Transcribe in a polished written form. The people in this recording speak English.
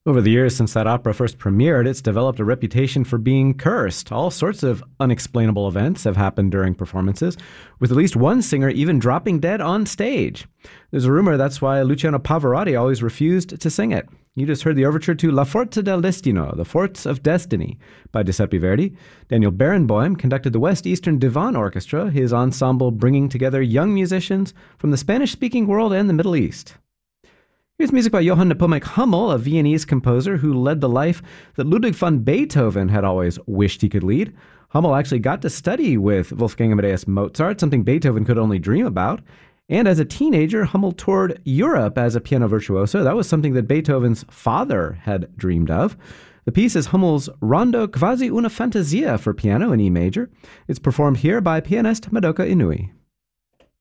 Over the years since that opera first premiered, it's developed a reputation for being cursed. All sorts of unexplainable events have happened during performances, with at least one singer even dropping dead on stage. There's a rumor that's why Luciano Pavarotti always refused to sing it. You just heard the overture to La Forza del Destino, The Forts of Destiny, by Giuseppe Verdi. Daniel Barenboim conducted the West Eastern Divan Orchestra, his ensemble bringing together young musicians from the Spanish-speaking world and the Middle East. Here's music by Johann Nepomuk Hummel, a Viennese composer who led the life that Ludwig van Beethoven had always wished he could lead. Hummel actually got to study with Wolfgang Amadeus Mozart, something Beethoven could only dream about. And as a teenager, Hummel toured Europe as a piano virtuoso. That was something that Beethoven's father had dreamed of. The piece is Hummel's Rondo Quasi una Fantasia for piano in E major. It's performed here by pianist Madoka Inui.